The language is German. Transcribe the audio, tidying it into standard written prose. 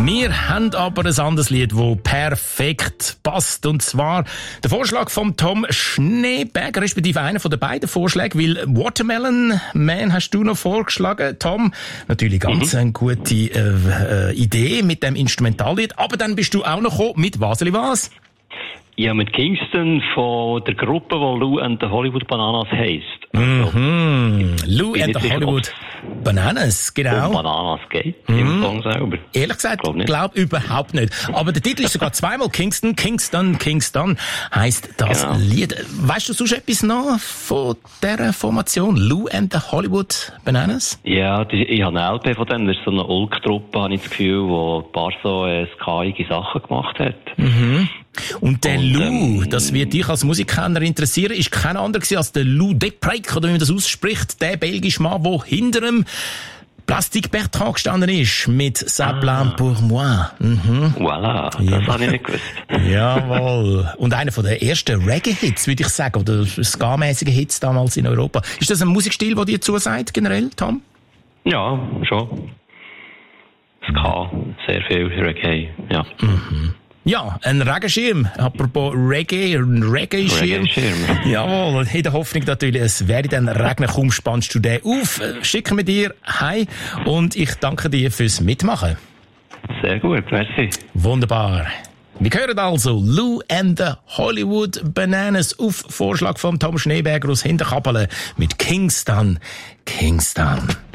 Wir haben aber ein anderes Lied, das perfekt passt. Und zwar der Vorschlag von Tom Schneeberger, respektive einer von den beiden Vorschlägen, weil Watermelon Man hast du noch vorgeschlagen, Tom. Natürlich ganz eine gute Idee mit dem Instrumentallied. Aber dann bist du auch noch gekommen mit Waseli was? Ja, mit Kingston von der Gruppe, die Lou and the Hollywood Bananas heisst. Lou and the Hollywood Bananas, genau. Bananas geht im Song selber. Ehrlich gesagt, glaube überhaupt nicht. Aber der Titel ist sogar zweimal Kingston. Kingston heisst das Lied. Weißt du sonst etwas noch von dieser Formation? Lou and the Hollywood Bananas? Ja, ich habe eine LP von denen. Das ist so eine Ulk-Truppe, habe ich das Gefühl, die ein paar so skaige Sachen gemacht hat. Und der Lou, das wird dich als Musikkenner interessieren, ist kein anderer als der Lou Depreyck, oder wie man das ausspricht, der belgische Mann, der hinter dem Plastic Bertrand gestanden ist, mit «Ça plane pour moi». Voilà, das habe ich nicht gewusst. Jawohl. Und einer von der ersten Reggae-Hits, würde ich sagen, oder ska-mäßigen Hits damals in Europa. Ist das ein Musikstil, der dir zusagt, generell, Tom? Ja, schon. Ska, sehr viel Reggae, ja. Ja, ein Regenschirm. Apropos Reggae, ein Reggae-Schirm. Jawohl, in der Hoffnung natürlich, es werde dann regnen. Kaum spannst du den auf. Schicken wir dir heim und ich danke dir fürs Mitmachen. Sehr gut, merci. Wunderbar. Wir hören also Lou and the Hollywood Bananas auf Vorschlag von Tom Schneeberger aus Hinterkappelen mit Kingston.